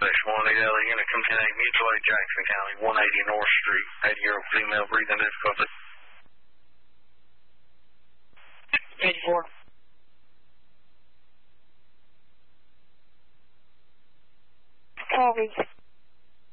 Section 180 unit, come 10-8 Mutual Aid, Jackson County, 180 North Street, 80-year-old female, breathing difficulty. 84. Copy.